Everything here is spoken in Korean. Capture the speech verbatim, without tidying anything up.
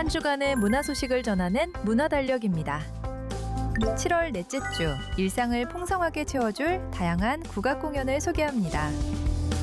한 주간의 문화 소식을 전하는 문화달력입니다. 칠월 넷째 주, 일상을 풍성하게 채워줄 다양한 국악 공연을 소개합니다.